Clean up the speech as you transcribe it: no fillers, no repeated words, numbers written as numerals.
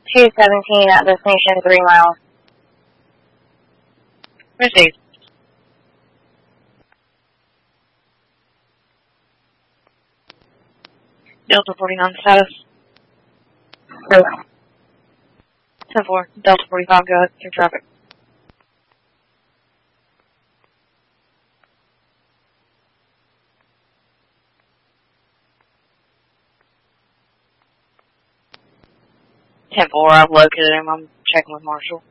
217 at destination 3 miles. Received. Delta 49 status. Go. 10-4. Delta 45, go ahead through traffic. I've located him. I'm checking with Marshall.